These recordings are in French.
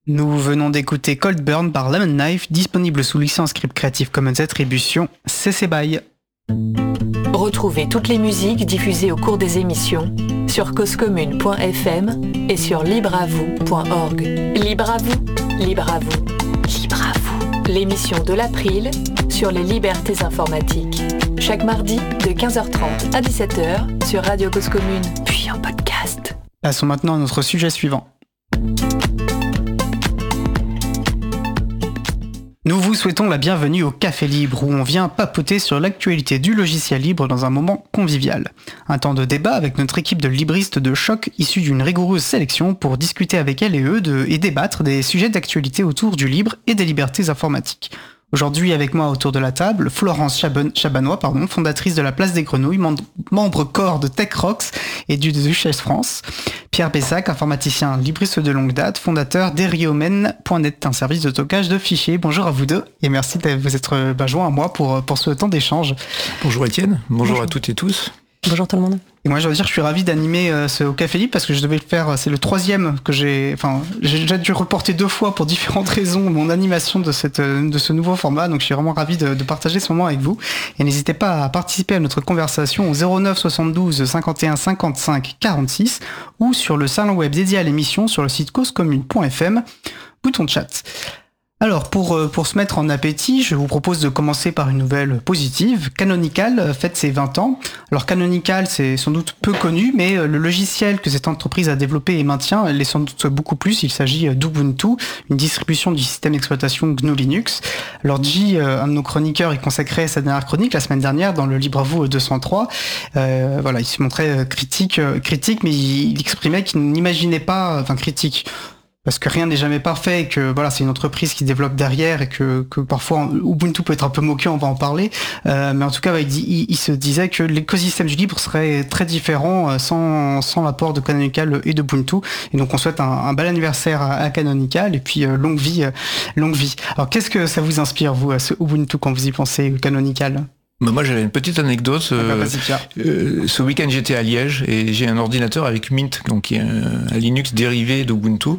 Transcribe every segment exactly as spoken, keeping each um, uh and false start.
Nous venons d'écouter Cold Burn par Lemon Knife, disponible sous licence Creative Commons Attribution C C B Y. Retrouvez toutes les musiques diffusées au cours des émissions sur causecommune point f m et sur libre à vous point org. Libre à vous, libre à vous, libre à vous. L'émission de l'April sur les libertés informatiques. Chaque mardi de quinze heures trente à dix-sept heures sur Radio Cause Commune, puis en podcast. Passons maintenant à notre sujet suivant. Nous vous souhaitons la bienvenue au Café Libre, où on vient papoter sur l'actualité du logiciel libre dans un moment convivial. Un temps de débat avec notre équipe de libristes de choc issue d'une rigoureuse sélection pour discuter avec elle et eux de, et débattre des sujets d'actualité autour du libre et des libertés informatiques. Aujourd'hui, avec moi autour de la table, Florence Chaban- Chabanois, pardon, fondatrice de la Place des Grenouilles, mem- membre corps de Tech Rocks et du Duchesse France. Pierre Bessac, informaticien libriste de longue date, fondateur d'Eriomen point net, un service de stockage de fichiers. Bonjour à vous deux et merci de vous être bah, joints à moi pour, pour ce temps d'échange. Bonjour Étienne, bonjour, bonjour à toutes et tous. Bonjour tout le monde. Et moi je dois dire que je suis ravi d'animer euh, ce au Café Libre parce que je devais le faire, c'est le troisième que j'ai, enfin j'ai déjà dû reporter deux fois pour différentes raisons mon animation de cette de ce nouveau format, donc je suis vraiment ravi de, de partager ce moment avec vous. Et n'hésitez pas à participer à notre conversation au zéro neuf soixante-douze cinquante et un cinquante-cinq quarante-six ou sur le salon web dédié à l'émission sur le site causecommune point f m, bouton chat. Alors, pour, pour se mettre en appétit, je vous propose de commencer par une nouvelle positive. Canonical fête ses vingt ans. Alors, Canonical, c'est sans doute peu connu, mais le logiciel que cette entreprise a développé et maintient l'est sans doute beaucoup plus. Il s'agit d'Ubuntu, une distribution du système d'exploitation G N U Linux. Alors, J, un de nos chroniqueurs, y consacrait sa dernière chronique la semaine dernière dans le Libre à vous deux cent trois. Euh, voilà, il se montrait critique, critique, mais il exprimait qu'il n'imaginait pas, enfin critique, parce que rien n'est jamais parfait et que voilà, c'est une entreprise qui développe derrière et que, que parfois Ubuntu peut être un peu moqué, on va en parler. Euh, mais en tout cas, il, il, il se disait que l'écosystème du libre serait très différent sans, sans l'apport de Canonical et d'Ubuntu. Et donc on souhaite un, un bel anniversaire à, à Canonical et puis euh, longue vie, euh, longue vie. Alors qu'est-ce que ça vous inspire, vous, à ce Ubuntu quand vous y pensez, Canonical ? Bah moi j'avais une petite anecdote. Euh, euh, ce week-end j'étais à Liège et j'ai un ordinateur avec Mint, donc qui est un, un Linux dérivé d'Ubuntu.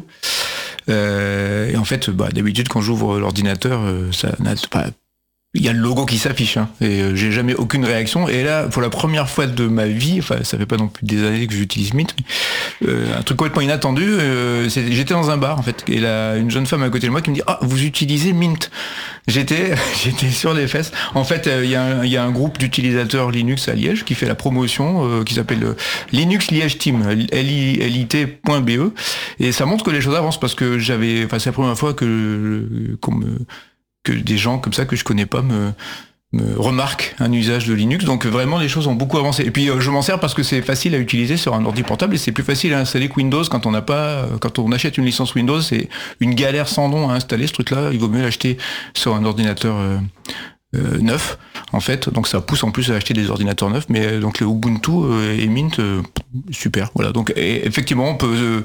Euh, et en fait, bah, d'habitude quand j'ouvre l'ordinateur, euh, ça n'a pas. Il y a le logo qui s'affiche, hein, et euh, j'ai jamais aucune réaction. Et là, pour la première fois de ma vie, enfin, ça fait pas non plus des années que j'utilise Mint, mais, euh, un truc complètement inattendu. Euh, c'est, j'étais dans un bar, en fait, et là, une jeune femme à côté de moi qui me dit: ah, vous utilisez Mint. J'étais, j'étais sur les fesses. En fait, il euh, y, y a un groupe d'utilisateurs Linux à Liège qui fait la promotion, euh, qui s'appelle euh, Linux Liège Team, L I T point B E, et ça montre que les choses avancent parce que j'avais, enfin, c'est la première fois que qu'on me que des gens comme ça que je connais pas me, me remarquent un usage de Linux. Donc vraiment les choses ont beaucoup avancé. Et puis euh, je m'en sers parce que c'est facile à utiliser sur un ordi portable et c'est plus facile à installer que Windows quand on n'a pas, quand on achète une licence Windows, c'est une galère sans nom à installer ce truc-là. Il vaut mieux l'acheter sur un ordinateur euh, euh, neuf en fait. Donc ça pousse en plus à acheter des ordinateurs neufs. Mais euh, donc le Ubuntu euh, et Mint, euh, super. Voilà. Donc et, effectivement on peut euh,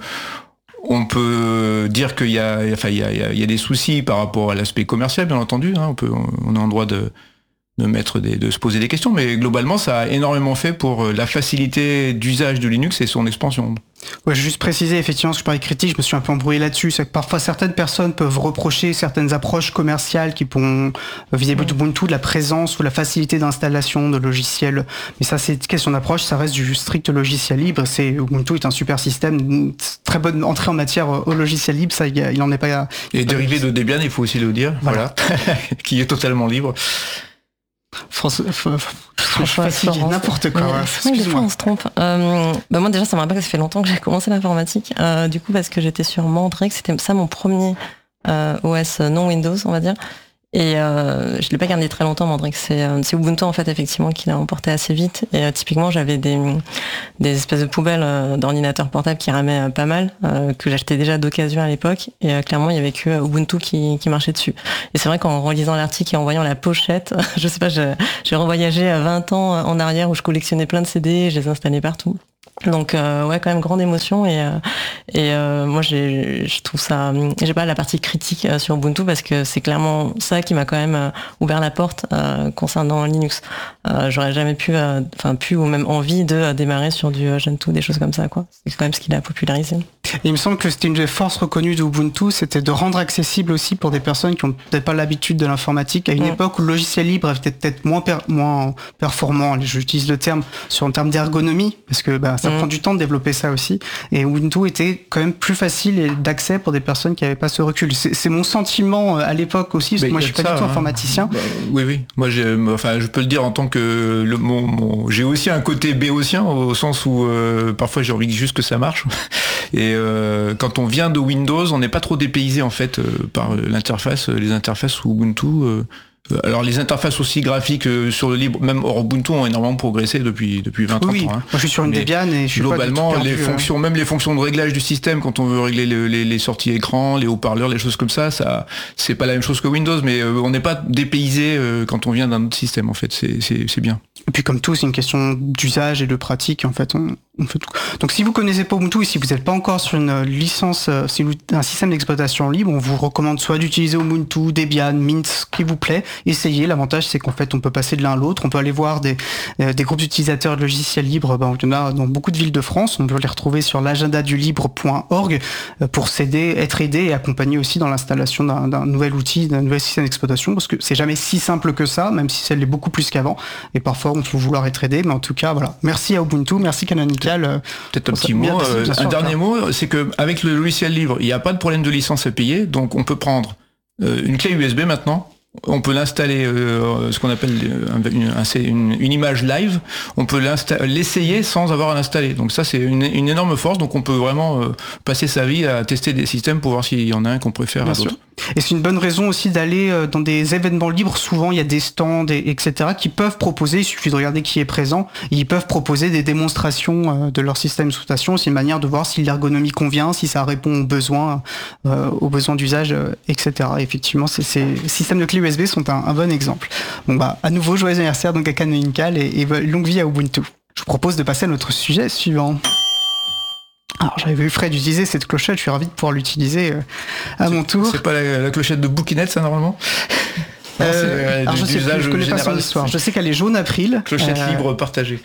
On peut dire qu'il y a, enfin, il y a, il y a des soucis par rapport à l'aspect commercial, bien entendu. Hein, on peut, on est en droit de, de mettre des, de se poser des questions, mais globalement, ça a énormément fait pour la facilité d'usage de Linux et son expansion. Ouais, je vais juste préciser, effectivement, parce que je parlais critique, je me suis un peu embrouillé là-dessus, c'est que parfois certaines personnes peuvent reprocher certaines approches commerciales qui pourront viser Ubuntu de la présence ou la facilité d'installation de logiciels. Mais ça, c'est une question d'approche, ça reste du strict logiciel libre. C'est, Ubuntu est un super système, une très bonne entrée en matière au logiciel libre, ça, il en est pas... Et dérivé de Debian, il faut aussi le dire, voilà, voilà. Qui est totalement libre. François, je suis fatigué, n'importe quoi. Ouais, des fois on se trompe. Euh, bah moi déjà ça me rappelle que ça fait longtemps que j'ai commencé l'informatique. Euh, du coup parce que j'étais sur Mandrix, c'était ça mon premier euh, O S non Windows on va dire. Et euh, je l'ai pas gardé très longtemps Mandrix. C'est, euh, c'est Ubuntu en fait effectivement qui l'a emporté assez vite. Et euh, typiquement j'avais des des espèces de poubelles euh, d'ordinateurs portables qui ramaient euh, pas mal, euh, que j'achetais déjà d'occasion à l'époque. Et euh, clairement il y avait que Ubuntu qui qui marchait dessus. Et c'est vrai qu'en relisant l'article et en voyant la pochette, je sais pas, je, j'ai revoyagé à vingt ans en arrière où je collectionnais plein de C D, je les installais partout. Donc euh, ouais, quand même grande émotion et euh, et euh, moi j'ai je trouve ça, j'ai pas la partie critique euh, sur Ubuntu parce que c'est clairement ça qui m'a quand même euh, ouvert la porte euh, concernant Linux. Euh, j'aurais jamais pu enfin euh, pu ou même envie de euh, démarrer sur du euh, Gentoo, des choses comme ça quoi. C'est quand même ce qu'il a popularisé. Et il me semble que c'était une des forces reconnues d'Ubuntu, c'était de rendre accessible aussi pour des personnes qui ont peut-être pas l'habitude de l'informatique à une mmh. époque où le logiciel libre était peut-être moins per- moins performant, j'utilise le terme sur en termes d'ergonomie parce que bah, ça mmh. prend du temps de développer ça aussi. Et Ubuntu était quand même plus facile d'accès pour des personnes qui n'avaient pas ce recul. C'est, c'est mon sentiment à l'époque aussi, parce que moi je suis pas ça, du tout hein. informaticien. Bah, oui, oui. Moi, j'ai, enfin, je peux le dire en tant que le, mon, mon, j'ai aussi un côté béotien au sens où euh, parfois j'ai envie juste que ça marche. Et euh, quand on vient de Windows, on n'est pas trop dépaysé en fait euh, par l'interface, les interfaces sous Ubuntu. Euh, Alors les interfaces aussi graphiques euh, sur le libre, même hors Ubuntu, ont énormément progressé depuis depuis vingt oui, ans. Hein. Moi je suis sur une Mais Debian et je suis globalement pas du tout perdu, les fonctions, hein. Même les fonctions de réglage du système, quand on veut régler le, les, les sorties écran, les haut-parleurs, les choses comme ça, ça c'est pas la même chose que Windows, mais euh, on n'est pas dépaysé euh, quand on vient d'un autre système en fait. C'est c'est c'est bien. Et puis comme tout, c'est une question d'usage et de pratique. En fait, on, on fait tout. Donc si vous connaissez pas Ubuntu et si vous n'êtes pas encore sur une licence, euh, si vous, un système d'exploitation libre, on vous recommande soit d'utiliser Ubuntu, Debian, Mint, ce qui vous plaît. Essayez. L'avantage, c'est qu'en fait, on peut passer de l'un à l'autre. On peut aller voir des, euh, des groupes d'utilisateurs de logiciels libres. Ben, il y en a dans beaucoup de villes de France. On peut les retrouver sur l'agenda du libre point org euh, pour s'aider, être aidé et accompagner aussi dans l'installation d'un, d'un nouvel outil, d'un nouvel système d'exploitation, parce que c'est jamais si simple que ça, même si ça l'est beaucoup plus qu'avant. Et parfois, on peut vouloir être aidé, mais en tout cas, voilà. Merci à Ubuntu, merci Canonical. Euh, Peut-être un petit ça. mot, euh, un dernier mot, c'est que avec le logiciel libre, il n'y a pas de problème de licence à payer, donc on peut prendre euh, une clé U S B maintenant. On peut l'installer, euh, ce qu'on appelle une, une, une image live. On peut l'essayer sans avoir à l'installer. Donc ça, c'est une, une énorme force. Donc on peut vraiment euh, passer sa vie à tester des systèmes pour voir s'il y en a un qu'on préfère Bien à d'autres. Sûr. Et c'est une bonne raison aussi d'aller dans des événements libres. Souvent, il y a des stands, et, etc. qui peuvent proposer, il suffit de regarder qui est présent, ils peuvent proposer des démonstrations de leur système d'exploitation. C'est une manière de voir si l'ergonomie convient, si ça répond aux besoins, euh, aux besoins d'usage, euh, et cetera. Et effectivement, c'est, ces systèmes de clés U S B sont un, un bon exemple. Bon bah, à nouveau, joyeux anniversaire donc à Canonical et, et longue vie à Ubuntu. Je vous propose de passer à notre sujet suivant. Alors j'avais vu Fred utiliser cette clochette, je suis ravi de pouvoir l'utiliser euh, à c'est, mon tour. C'est pas la, la clochette de Bookinet ça normalement non, euh, alors je sais plus, je connais pas son histoire. Je sais qu'elle est jaune April. Clochette euh... libre partagée.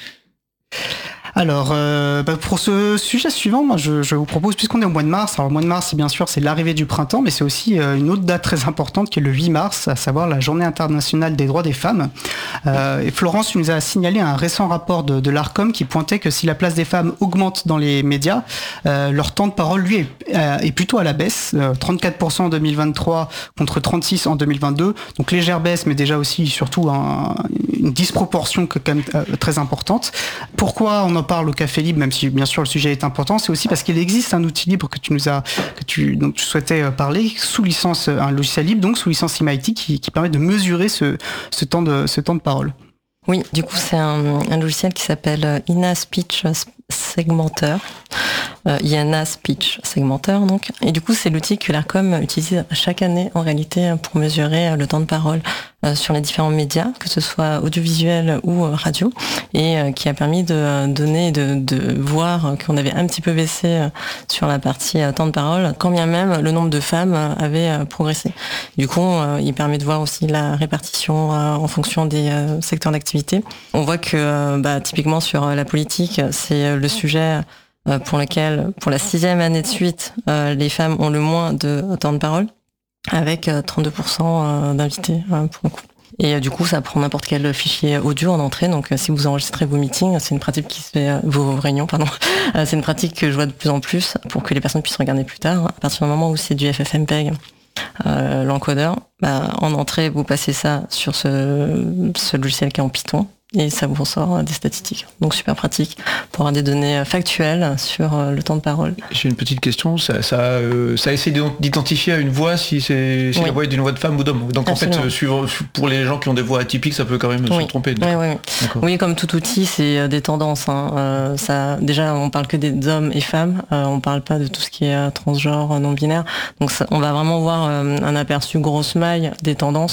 Alors, euh, bah pour ce sujet suivant, moi, je, je vous propose, puisqu'on est au mois de mars, alors le mois de mars, c'est bien sûr, c'est l'arrivée du printemps, mais c'est aussi euh, une autre date très importante qui est le huit mars, à savoir la Journée internationale des droits des femmes. Euh, et Florence nous a signalé un récent rapport de, de l'Arcom qui pointait que si la place des femmes augmente dans les médias, euh, leur temps de parole, lui, est, euh, est plutôt à la baisse. Euh, trente-quatre pour cent en deux mille vingt-trois contre trente-six pour cent en deux mille vingt-deux. Donc légère baisse, mais déjà aussi, surtout, un, une disproportion que, quand même euh, très importante. Pourquoi on en parle au Café Libre, même si bien sûr le sujet est important, c'est aussi parce qu'il existe un outil libre que tu nous as, que tu, dont tu souhaitais parler, sous licence, un logiciel libre, donc sous licence I M I T, qui, qui permet de mesurer ce, ce temps de, ce temps de parole. Oui, du coup c'est un, un logiciel qui s'appelle I N A Speech Segmenter, euh, I N A Speech Segmenter donc, et du coup c'est l'outil que l'Arcom utilise chaque année en réalité pour mesurer le temps de parole euh, sur les différents médias, que ce soit audiovisuel ou euh, radio, et euh, qui a permis de donner, de, de voir qu'on avait un petit peu baissé euh, sur la partie euh, temps de parole, quand bien même le nombre de femmes euh, avait euh, progressé. Du coup, euh, il permet de voir aussi la répartition euh, en fonction des euh, secteurs d'activité. On voit que euh, bah, typiquement sur euh, la politique, c'est euh, le sujet euh, pour lequel, pour la sixième année de suite, euh, les femmes ont le moins de temps de parole, avec euh, trente-deux pour cent euh, d'invités euh, pour le coup. Et euh, du coup, ça prend n'importe quel fichier audio en entrée. Donc, euh, si vous enregistrez vos meetings, c'est une pratique qui se fait, euh, vos réunions, pardon. Euh, c'est une pratique que je vois de plus en plus pour que les personnes puissent regarder plus tard. À partir du moment où c'est du F F M P E G, euh, l'encodeur, bah, en entrée, vous passez ça sur ce, ce logiciel qui est en Python. Et ça vous sort des statistiques. Donc super pratique pour avoir des données factuelles sur le temps de parole. J'ai une petite question. Ça, ça, euh, ça essaie d'identifier à une voix si, c'est, si oui. la voix est d'une voix de femme ou d'homme. Donc Absolument. En fait, suivre, pour les gens qui ont des voix atypiques, ça peut quand même oui. se tromper. Oui, oui, oui. oui, comme tout outil, c'est des tendances. Hein. Euh, ça, déjà, on parle que des hommes et femmes. Euh, on parle pas de tout ce qui est transgenre, non binaire. Donc ça, on va vraiment voir euh, un aperçu grosse maille des tendances.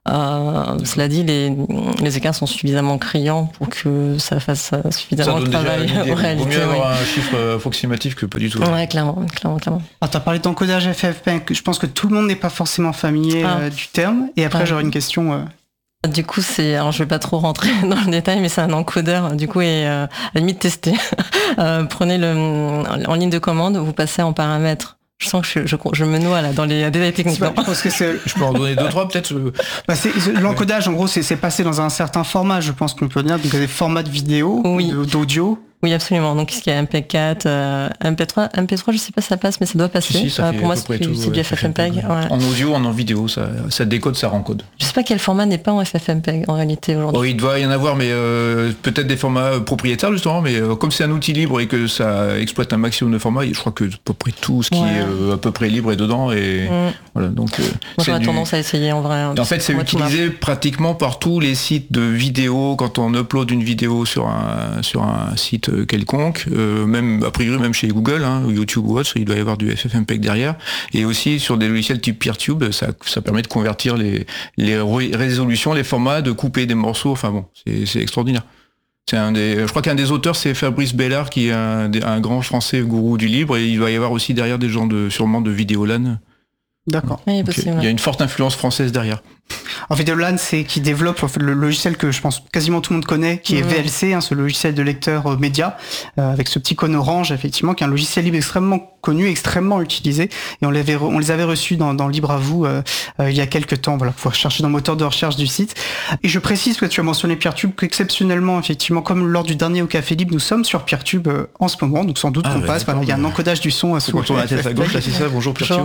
Euh, cela dit, les, les écarts sont suffisamment criants pour que ça fasse suffisamment de travail en réalité. Il vaut mieux oui. avoir un chiffre approximatif que pas du tout. Ouais, clairement, clairement, clairement. Ah, tu as parlé d'encodage F F P E. Je pense que tout le monde n'est pas forcément familier ah. euh, du terme. Et après, ah. j'aurais une question... Euh... Du coup, c'est, alors je vais pas trop rentrer dans le détail, mais c'est un encodeur, du coup, et euh, à la limite testé. euh, prenez le, en ligne de commande, vous passez en paramètres. Je sens que je, je, je me noie là dans les détails techniques. Pas, parce que c'est... Je peux en donner deux, trois peut-être. Bah c'est, l'encodage, en gros, c'est, c'est passé dans un certain format, je pense qu'on peut dire. Donc, des formats de vidéo, oui. d'audio. Oui, absolument. Donc, ce qui est M P quatre, euh, M P trois, M P trois, je sais pas si ça passe, mais ça doit passer. Si, si, ça euh, pour moi, c'est, tout, c'est du F F M P E G. Ouais. En audio, en, en vidéo, ça, ça décode, ça rencode. Je sais pas quel format n'est pas en F F M P E G en réalité aujourd'hui. Oh, il doit y en avoir, mais euh, peut-être des formats propriétaires justement, mais euh, comme c'est un outil libre et que ça exploite un maximum de formats, je crois que à peu près tout ce qui ouais. est euh, à peu près libre est dedans. Et mm. voilà, donc. Euh, moi, j'aurais du... tendance à essayer en vrai. Hein, en fait, c'est utilisé pratiquement par tous les sites de vidéos quand on upload une vidéo sur un sur un site quelconque. Euh, même a priori même chez Google, hein, YouTube ou autre, il doit y avoir du F F M P E G derrière. Et aussi sur des logiciels type PeerTube, ça, ça permet de convertir les, les résolutions, les formats, de couper des morceaux. Enfin bon, c'est, c'est extraordinaire. C'est un des, je crois qu'un des auteurs, c'est Fabrice Bellard, qui est un, un grand français gourou du libre. Et il doit y avoir aussi derrière des gens de sûrement de Vidéolan. D'accord. Oui, donc, il y a une forte influence française derrière. En Vidéolan, c'est qui développe en fait, le logiciel que je pense quasiment tout le monde connaît, qui est mmh. V L C, hein, ce logiciel de lecteur euh, média, euh, avec ce petit cône orange, effectivement, qui est un logiciel libre extrêmement connu, extrêmement utilisé. Et on, l'avait, on les avait reçus dans, dans Libre à vous euh, euh, il y a quelques temps. Voilà, pour chercher dans le moteur de recherche du site. Et je précise que tu as mentionné PeerTube, qu'exceptionnellement, effectivement, comme lors du dernier au Café Libre, nous sommes sur PeerTube euh, en ce moment, donc sans doute ah, qu'on ouais, passe. Voilà, il y a un encodage du son. C'est quand on a la tête à gauche, là, c'est ça. Bonjour PeerTube.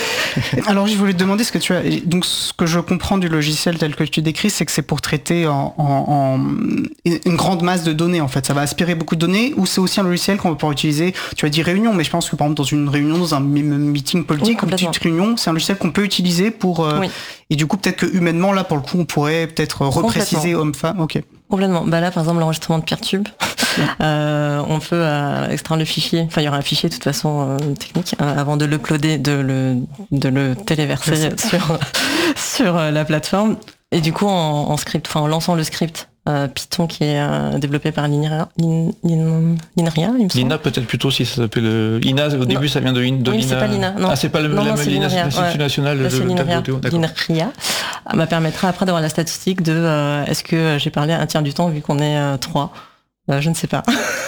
Alors, je voulais te demander ce que tu as. Donc, ce que je comprends du logiciel tel que tu décris, c'est que c'est pour traiter en, en, en une grande masse de données, en fait. Ça va aspirer beaucoup de données, ou c'est aussi un logiciel qu'on va pouvoir utiliser. Tu as dit réunion, mais je pense que par exemple dans une réunion, dans un meeting politique, oui, une petite réunion, c'est un logiciel qu'on peut utiliser pour. Euh, oui. Et du coup, peut-être que humainement, là, pour le coup, on pourrait peut-être repréciser homme-femme. Ok. Complètement. Bah là, par exemple, l'enregistrement de PeerTube, euh, on peut euh, extraire le fichier. Enfin, il y aura un fichier de toute façon euh, technique euh, avant de l'uploader, de le de le téléverser sur sur euh, la plateforme. Et du coup, en, en script, enfin, en lançant le script euh, Python qui est euh, développé par l'INRIA, l'In, l'In, l'INRIA, il me semble. L'I N A peut-être plutôt si ça s'appelle euh, I N A. Au non. début, ça vient de, de oui, l'I N A. C'est pas l'I N A. Non. Ah, c'est pas le non, la, non, l'I N A, l'Institut ouais. national Là, de l'INRIA. vidéo. L'INRIA me permettra après d'avoir la statistique de euh, est-ce que j'ai parlé un tiers du temps vu qu'on est euh, trois. Euh, je ne sais pas.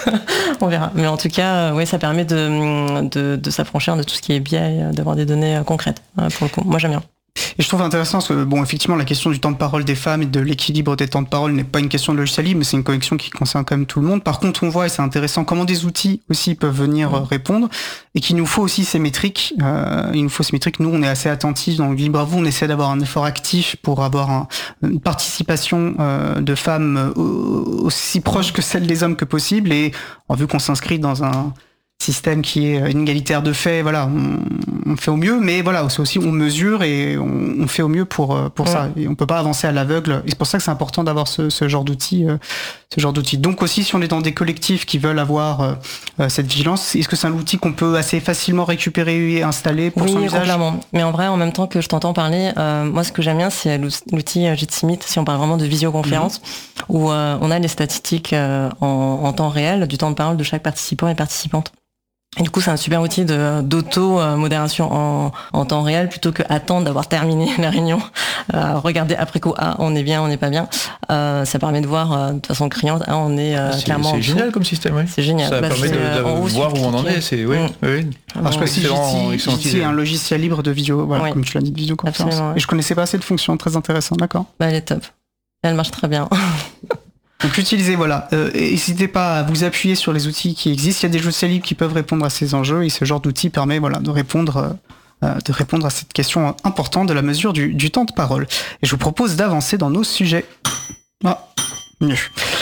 On verra. Mais en tout cas, euh, oui, ça permet de, de, de s'affranchir de tout ce qui est biais, d'avoir des données euh, concrètes. Euh, pour le coup, moi j'aime bien. Et je trouve intéressant parce que, bon, effectivement, la question du temps de parole des femmes et de l'équilibre des temps de parole n'est pas une question de logiciel libre, mais c'est une connexion qui concerne quand même tout le monde. Par contre, on voit, et c'est intéressant, comment des outils aussi peuvent venir mmh. répondre, et qu'il nous faut aussi ces métriques. Euh, il nous faut ces métriques. Nous, on est assez attentifs dans le Libre à vous, on essaie d'avoir un effort actif pour avoir un, une participation euh, de femmes aussi proche que celle des hommes que possible, et en vu qu'on s'inscrit dans un système qui est inégalitaire de fait, voilà, on, on fait au mieux, mais voilà, c'est aussi on mesure et on, on fait au mieux pour pour ouais. ça. Et on peut pas avancer à l'aveugle. Et c'est pour ça que c'est important d'avoir ce, ce genre d'outils, euh, ce genre d'outils. Donc aussi, si on est dans des collectifs qui veulent avoir euh, cette vigilance, est-ce que c'est un outil qu'on peut assez facilement récupérer et installer pour oui, son usage ? Complètement. Mais en vrai, en même temps que je t'entends parler, euh, moi, ce que j'aime bien, c'est l'outil Jitsi si on parle vraiment de visioconférence, mmh. où euh, on a les statistiques euh, en, en temps réel du temps de parole de chaque participant et participante. Et du coup, c'est un super outil de, d'auto-modération en, en temps réel plutôt que attendre d'avoir terminé la réunion. Euh, regarder après coup, ah, on est bien, on n'est pas bien. Euh, ça permet de voir euh, de façon criante, ah, on est euh, c'est, clairement. C'est génial comme système, oui. C'est génial. Ça bah, permet de, de voir où on en est. C'est, oui, mmh. oui. Alors, je sais pas si Jitsi est un logiciel libre de vidéo, voilà, oui. comme tu l'as dit, de visioconférence. Absolument, ouais. Et je connaissais pas cette fonction, très intéressant, d'accord. Bah, elle est top. Elle marche très bien. Donc utilisez, voilà, euh, n'hésitez pas à vous appuyer sur les outils qui existent. Il y a des logiciels libres qui peuvent répondre à ces enjeux et ce genre d'outil permet voilà, de répondre euh, de répondre à cette question importante de la mesure du, du temps de parole. Et je vous propose d'avancer dans nos sujets. Ah, mieux.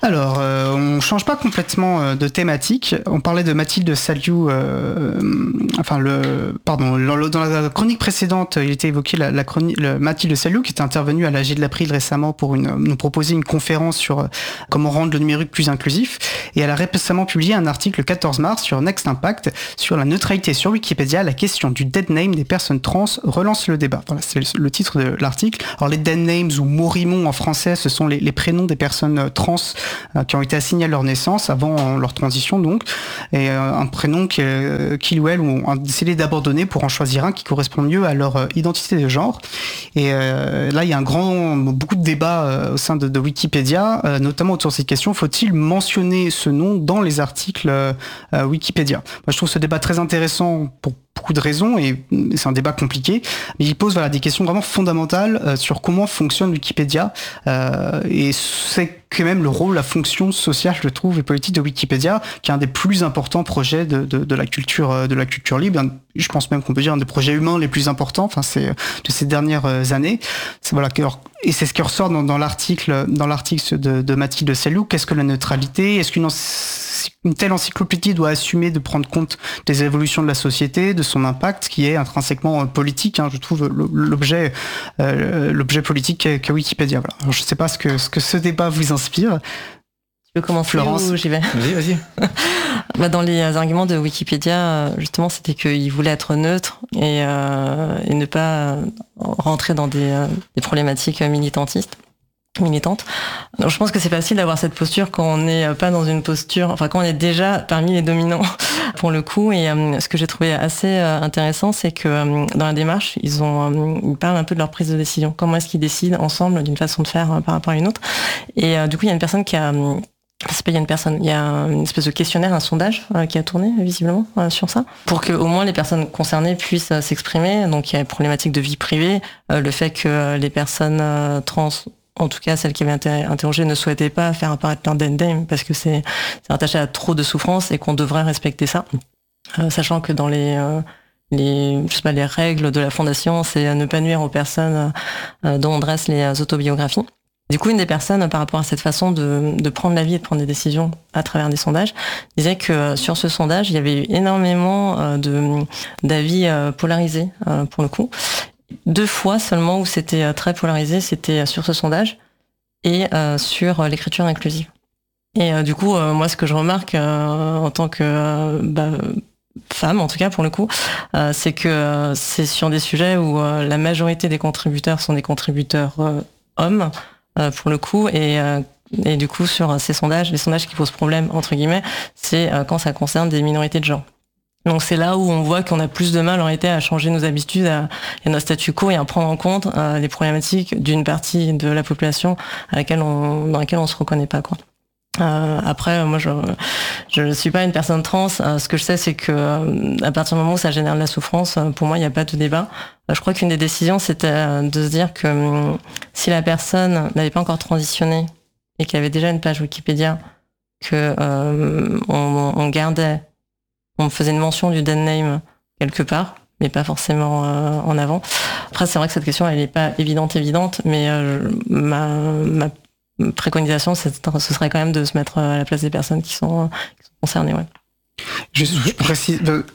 Alors, euh, on change pas complètement euh, de thématique. On parlait de Mathilde Saliou, euh, enfin le, pardon, dans la chronique précédente, il était évoqué la, la chronique, le Mathilde Saliou qui était intervenue à l'A G de l'April récemment pour une, nous proposer une conférence sur euh, comment rendre le numérique plus inclusif. Et elle a récemment publié un article le quatorze mars sur Next Impact sur la neutralité sur Wikipédia. La question du dead name des personnes trans relance le débat. Voilà, c'est le, le titre de l'article. Alors les dead names ou morimons en français, ce sont les, les prénoms des personnes trans euh, qui ont été assignées à leur naissance avant leur transition donc, et euh, un prénom qui, euh, qu'ils ou elles ont décidé d'abandonner pour en choisir un qui correspond mieux à leur euh, identité de genre. Et euh, là, il y a un grand, beaucoup de débats euh, au sein de, de Wikipédia, euh, notamment autour de cette question, faut-il mentionner ce nom dans les articles euh, Wikipédia? Moi, je trouve ce débat très intéressant pour beaucoup de raisons et c'est un débat compliqué, mais il pose voilà, des questions vraiment fondamentales euh, sur comment fonctionne Wikipédia euh, et c'est quand même le rôle, la fonction sociale, je trouve, et politique de Wikipédia, qui est un des plus importants projets de, de, de la culture de la culture libre. Je pense même qu'on peut dire un des projets humains les plus importants. Enfin, c'est de ces dernières années. C'est, voilà, et c'est ce qui ressort dans, dans l'article, dans l'article de, de Mathilde Saliou. Qu'est-ce que la neutralité? Est-ce qu'une une telle encyclopédie doit assumer de prendre compte des évolutions de la société, de son impact, qui est intrinsèquement politique, hein, je trouve l'objet, euh, l'objet politique qu'est Wikipédia. Voilà. Alors, je ne sais pas ce que, ce que ce débat vous inspire. Tu veux commencer, Florence, ou j'y vais? Vas-y, vas-y. Bah, dans les arguments de Wikipédia, justement, c'était qu'il voulait être neutre et, euh, et ne pas rentrer dans des, euh, des problématiques militantistes. militante. Donc, je pense que c'est facile d'avoir cette posture quand on n'est pas dans une posture, enfin quand on est déjà parmi les dominants pour le coup. Et euh, ce que j'ai trouvé assez euh, intéressant, c'est que euh, dans la démarche, ils ont, euh, ils parlent un peu de leur prise de décision. Comment est-ce qu'ils décident ensemble d'une façon de faire euh, par rapport à une autre. Et euh, du coup, il y a une personne qui a euh, c'est pas il y a une personne, il y a une espèce de questionnaire, un sondage euh, qui a tourné visiblement euh, sur ça, pour que au moins les personnes concernées puissent euh, s'exprimer. Donc il y a une problématique de vie privée, euh, le fait que euh, les personnes euh, trans, en tout cas celles qui avaient été interrogées, ne souhaitaient pas faire apparaître leur dead name parce que c'est, c'est attaché à trop de souffrance et qu'on devrait respecter ça, euh, sachant que dans les euh, les je sais pas les règles de la fondation, c'est ne pas nuire aux personnes euh, dont on dresse les autobiographies. Du coup, une des personnes, par rapport à cette façon de, de prendre la vie et de prendre des décisions à travers des sondages, disait que sur ce sondage, il y avait eu énormément de, d'avis polarisés, pour le coup. Deux fois seulement où c'était très polarisé, c'était sur ce sondage et sur l'écriture inclusive. Et du coup, moi, ce que je remarque en tant que bah, femme, en tout cas pour le coup, c'est que c'est sur des sujets où la majorité des contributeurs sont des contributeurs hommes, Euh, pour le coup, et, euh, et du coup sur ces sondages, les sondages qui posent problème entre guillemets, c'est euh, quand ça concerne des minorités de genre. Donc c'est là où on voit qu'on a plus de mal en réalité à changer nos habitudes à, et nos statu quo et à prendre en compte euh, les problématiques d'une partie de la population à laquelle on, dans laquelle on se reconnaît pas, quoi. Euh, après, moi, je je ne suis pas une personne trans. Euh, ce que je sais, c'est que euh, à partir du moment où ça génère de la souffrance, euh, pour moi, il n'y a pas de débat. Euh, je crois qu'une des décisions, c'était euh, de se dire que euh, si la personne n'avait pas encore transitionné et qu'elle avait déjà une page Wikipédia, que euh, on, on gardait, on faisait une mention du dead name quelque part, mais pas forcément euh, en avant. Après, c'est vrai que cette question, elle n'est pas évidente, évidente, mais euh, ma ma préconisation, ce serait quand même de se mettre à la place des personnes qui sont, qui sont concernées. Ouais. Je, je précise, de,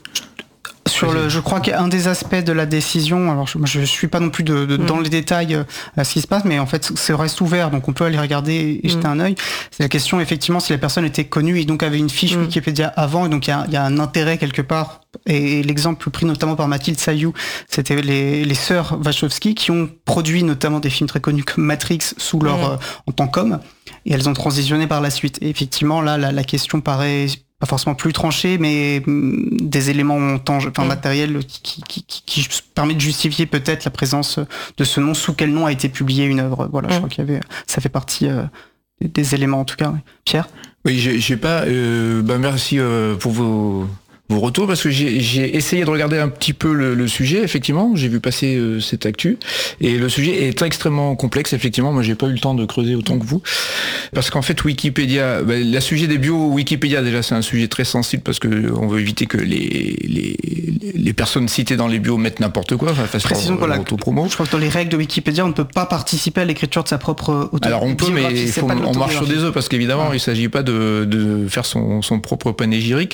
sur le, je crois qu'un des aspects de la décision, alors je ne suis pas non plus de, de, mmh. dans les détails euh, à ce qui se passe, mais en fait, ça reste ouvert, donc on peut aller regarder et jeter mmh. un œil. C'est la question, effectivement, si la personne était connue et donc avait une fiche mmh. Wikipédia avant, et donc il y, y a un intérêt quelque part. Et l'exemple pris notamment par Mathilde Saliou, c'était les, les sœurs Wachowski qui ont produit notamment des films très connus comme Matrix sous leur mmh. euh, en tant qu'hommes, et elles ont transitionné par la suite. Et effectivement, là, la, la question paraît pas forcément plus tranchée, mais des éléments tangi- enfin, mmh. matériels qui, qui, qui, qui permettent de justifier peut-être la présence de ce nom, sous quel nom a été publiée une œuvre. Voilà, mmh. je crois qu'il y avait, ça fait partie euh, des éléments en tout cas. Ouais. Pierre ? Oui, j'ai, j'ai pas. Euh, bah merci euh, pour vos vos retours, parce que j'ai, j'ai essayé de regarder un petit peu le, le sujet, effectivement, j'ai vu passer euh, cette actu, et le sujet est extrêmement complexe, effectivement, moi j'ai pas eu le temps de creuser autant que vous, parce qu'en fait Wikipédia, bah, le sujet des bios Wikipédia déjà c'est un sujet très sensible, parce que on veut éviter que les, les, les personnes citées dans les bios mettent n'importe quoi, enfin, fassent Précisons leur, leur leur autopromo. Je crois que dans les règles de Wikipédia, on ne peut pas participer à l'écriture de sa propre auto. Alors on peut, mais il faut, on marche sur des œufs, parce qu'évidemment ouais. il s'agit pas de, de faire son, son propre panégyrique.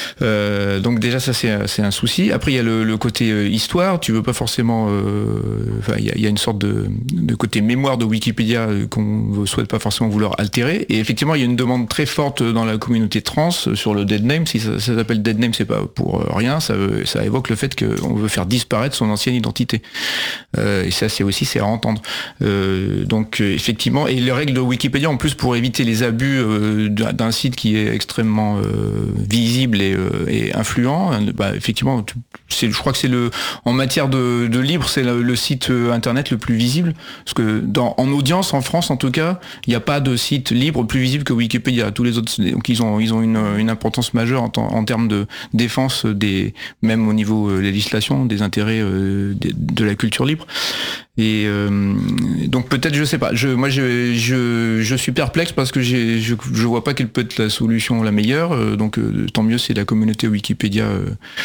Euh, donc déjà ça c'est, c'est un souci. Après il y a le, le côté euh, histoire, tu veux pas forcément... Euh, enfin, il y a, il y a une sorte de, de côté mémoire de Wikipédia euh, qu'on ne souhaite pas forcément vouloir altérer. Et effectivement il y a une demande très forte dans la communauté trans sur le dead name. Si ça, ça s'appelle dead name, c'est pas pour rien, ça, ça évoque le fait qu'on veut faire disparaître son ancienne identité. Euh, et ça c'est aussi c'est à entendre. Euh, donc effectivement, et les règles de Wikipédia en plus pour éviter les abus euh, d'un site qui est extrêmement euh, visible et, euh, et influent, bah, effectivement, c'est, je crois que c'est le, en matière de, de libre, c'est le, le site internet le plus visible, parce que dans, en audience en France en tout cas, il n'y a pas de site libre plus visible que Wikipédia. Tous les autres, donc ils ont, ils ont une, une importance majeure en, en termes de défense des, même au niveau euh, législation, des intérêts euh, de, de la culture libre. Et euh, donc peut-être, je sais pas, je, moi je, je, je suis perplexe parce que j'ai, je, je vois pas quelle peut être la solution la meilleure, euh, donc euh, tant mieux si la communauté Wikipédia euh,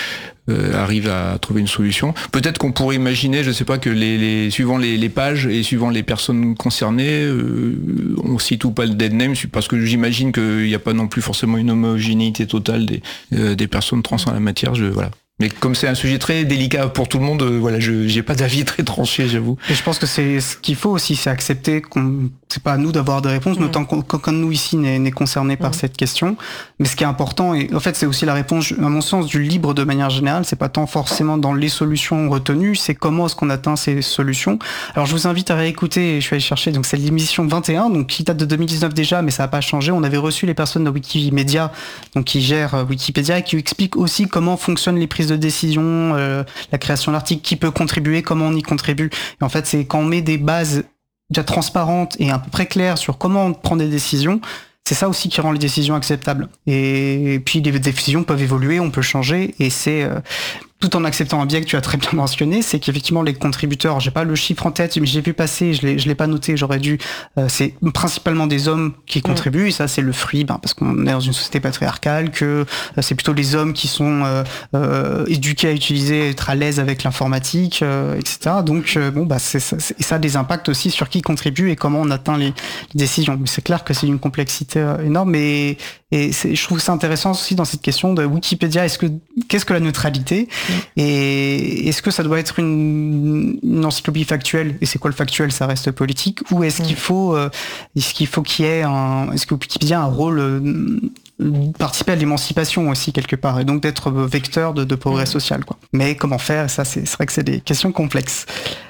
euh, arrive à trouver une solution. Peut-être qu'on pourrait imaginer, je sais pas, que les, les suivant les, les pages et suivant les personnes concernées, euh, on cite ou pas le dead name, parce que j'imagine qu'il n'y a pas non plus forcément une homogénéité totale des, euh, des personnes trans en la matière, je, voilà. Mais comme c'est un sujet très délicat pour tout le monde, euh, voilà, je j'ai pas d'avis très tranché, j'avoue. Et je pense que c'est ce qu'il faut aussi, c'est accepter qu'on, c'est pas à nous d'avoir des réponses, mmh. notamment qu'aucun de nous ici n'est, n'est concerné par mmh. cette question. Mais ce qui est important, et en fait, c'est aussi la réponse, à mon sens, du libre de manière générale. C'est pas tant forcément dans les solutions retenues, c'est comment est-ce qu'on atteint ces solutions. Alors, je vous invite à réécouter. Je suis allé chercher. Donc, c'est l'émission vingt et un, donc qui date de deux mille dix-neuf déjà, mais ça a pas changé. On avait reçu les personnes de Wikimedia, donc qui gèrent Wikipédia, et qui expliquent aussi comment fonctionnent les prises de décision, euh, la création d'articles, qui peut contribuer, comment on y contribue. Et en fait, c'est quand on met des bases déjà transparentes et à peu près claires sur comment on prend des décisions, c'est ça aussi qui rend les décisions acceptables. Et puis les décisions peuvent évoluer, on peut changer, et c'est euh, tout en acceptant un biais que tu as très bien mentionné, c'est qu'effectivement les contributeurs, j'ai pas le chiffre en tête, mais j'ai vu passer, je l'ai, je l'ai pas noté, j'aurais dû, euh, c'est principalement des hommes qui contribuent, mmh. et ça c'est le fruit, ben, parce qu'on est dans une société patriarcale, que euh, c'est plutôt les hommes qui sont euh, euh, éduqués à utiliser, être à l'aise avec l'informatique, euh, et cetera. Donc euh, bon, bah c'est, ça, c'est, et ça a des impacts aussi sur qui contribue et comment on atteint les, les décisions. Mais c'est clair que c'est une complexité euh, énorme, et, et c'est, je trouve ça intéressant aussi dans cette question de Wikipédia. Est-ce que qu'est-ce que la neutralité? Et est-ce que ça doit être une, une encyclopédie factuelle? Et c'est quoi le factuel? Ça reste politique? Ou est-ce qu'il faut, euh, est-ce qu'il faut qu'il y ait un, est-ce que Wikipédia a un rôle, euh, participer à l'émancipation aussi quelque part, et donc d'être vecteur de, de progrès social, quoi. Mais comment faire? Ça, c'est, c'est vrai que c'est des questions complexes.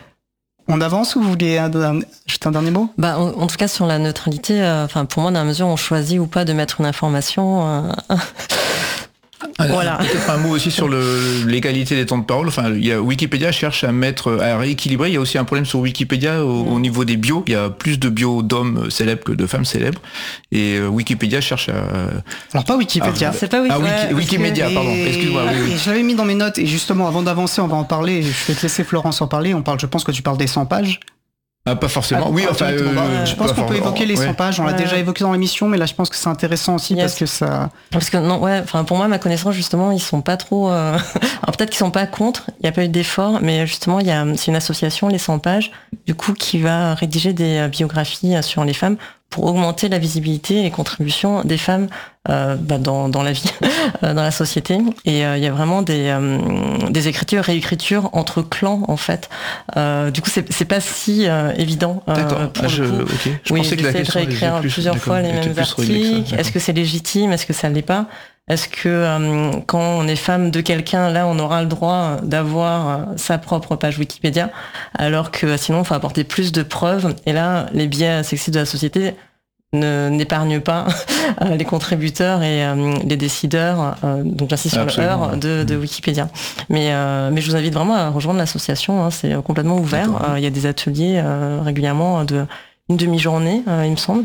On avance, ou vous voulez ajouter un dernier mot? Bah, en, en tout cas, sur la neutralité, enfin, euh, pour moi, dans la mesure où on choisit ou pas de mettre une information, euh, voilà. Peut-être un mot aussi sur le, l'égalité des temps de parole. Enfin, il y a, Wikipédia cherche à mettre, à rééquilibrer. Il y a aussi un problème sur Wikipédia au, au niveau des bios. Il y a plus de bios d'hommes célèbres que de femmes célèbres. Et euh, Wikipédia cherche à... Alors pas Wikipédia. À, c'est pas Wikipédia. Ah, Wiki, Wikimedia, pardon. Excuse-moi. Oui, oui. Je l'avais mis dans mes notes, et justement, avant d'avancer, on va en parler. Je vais te laisser Florence en parler. On parle, je pense que tu parles des cent pages. Ah, pas forcément. Ah, oui, enfin, euh, je pense qu'on peut évoquer les cent ouais. pages. On l'a ouais. déjà évoqué dans l'émission, mais là, je pense que c'est intéressant aussi yes. parce que ça. Parce que non, ouais. Enfin, pour moi, ma connaissance, justement, ils sont pas trop. Euh... Alors peut-être qu'ils sont pas contre. Il n'y a pas eu d'effort, mais justement, il y a, c'est une association, les cent pages, du coup, qui va rédiger des biographies sur les femmes pour augmenter la visibilité et les contributions des femmes euh, bah, dans, dans la vie, dans la société. Et il euh, y a vraiment des, euh, des écritures, réécritures entre clans, en fait. Euh, du coup, c'est, c'est pas si euh, évident. Euh, D'accord. pour ah, je, le coup. Okay. Je oui, pensais que la question de réécrire plus, plusieurs fois les mêmes articles. Est-ce que c'est légitime? Est-ce que ça l'est pas? Est-ce que euh, quand on est femme de quelqu'un, là, on aura le droit d'avoir euh, sa propre page Wikipédia, alors que sinon, il faut apporter plus de preuves. Et là, les biais sexistes de la société ne, n'épargnent pas euh, les contributeurs et euh, les décideurs. Euh, donc, j'insiste sur Absolument, le heure de, de Wikipédia. Mais, euh, mais je vous invite vraiment à rejoindre l'association. Hein, c'est complètement ouvert. Il euh, y a des ateliers euh, régulièrement de une demi-journée, euh, il me semble.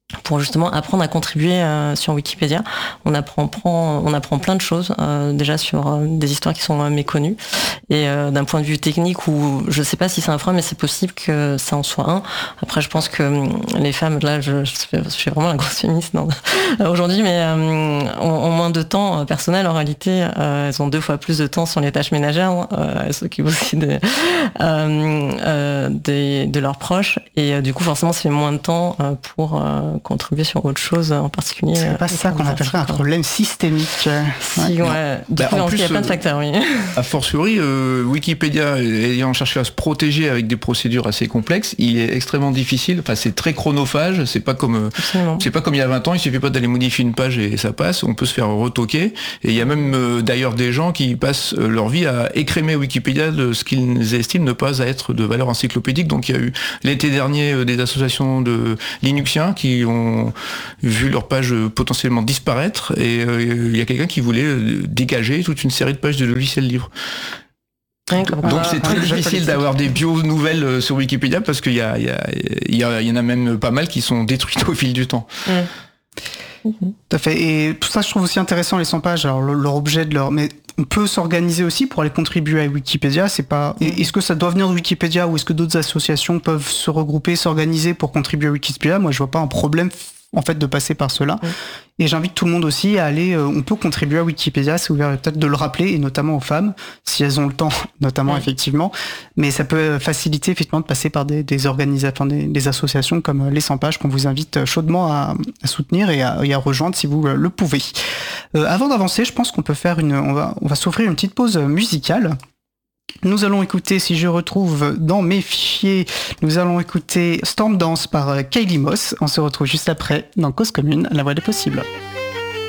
pour justement apprendre à contribuer euh, sur Wikipédia. On apprend, prend, on apprend plein de choses, euh, déjà sur euh, des histoires qui sont euh, méconnues. Et euh, d'un point de vue technique, où je sais pas si c'est un frein, mais c'est possible que ça en soit un. Après, je pense que euh, les femmes, là, je, je, fais, je suis vraiment la grosse féministe non, aujourd'hui, mais euh, ont, ont moins de temps euh, personnel. En réalité, euh, elles ont deux fois plus de temps sur les tâches ménagères. Hein, euh, elles s'occupent aussi de, euh, euh, des, de leurs proches. Et euh, du coup, forcément, ça fait moins de temps euh, pour... Euh, contribuer sur autre chose en particulier. C'est pas ça qu'on appellerait un problème systémique. Si, ouais. ouais. Du bah, coup, en plus, il y a plein de facteurs, oui. A fortiori, euh, Wikipédia, ayant cherché à se protéger avec des procédures assez complexes, il est extrêmement difficile. Enfin, c'est très chronophage. C'est pas comme, Absolument. c'est pas comme il y a vingt ans. Il suffit pas d'aller modifier une page et ça passe. On peut se faire retoquer. Et il y a même euh, d'ailleurs des gens qui passent leur vie à écrémer Wikipédia de ce qu'ils estiment ne pas être de valeur encyclopédique. Donc, il y a eu l'été dernier euh, des associations de Linuxiens qui ont vu leur page potentiellement disparaître et il euh, y a quelqu'un qui voulait euh, dégager toute une série de pages de logiciels libres. Donc c'est très difficile d'avoir des bios nouvelles sur Wikipédia parce qu'il y, a, il y, a, il y, a, il y en a même pas mal qui sont détruites au fil du temps. Mmh. Tout à fait. Et tout ça, je trouve aussi intéressant les cent pages. Alors leur objet de leur, mais on peut s'organiser aussi pour aller contribuer à Wikipédia. C'est pas. Est-ce que ça doit venir de Wikipédia ou est-ce que d'autres associations peuvent se regrouper, s'organiser pour contribuer à Wikipédia? Moi, je vois pas un problème en fait de passer par cela. Mmh. Et j'invite tout le monde aussi à aller, euh, on peut contribuer à Wikipédia, c'est ouvert peut-être de le rappeler, et notamment aux femmes, si elles ont le temps, notamment mmh. effectivement, mais ça peut faciliter effectivement de passer par des, des organisations, des, des associations comme les cent pages qu'on vous invite chaudement à, à soutenir et à, et à rejoindre si vous le pouvez. Euh, avant d'avancer, je pense qu'on peut faire une, on va, on va s'offrir une petite pause musicale. Nous allons écouter, si je retrouve dans mes fichiers, nous allons écouter Storm Dance par Kylie Moss. On se retrouve juste après dans Cause Commune, la voix des possibles.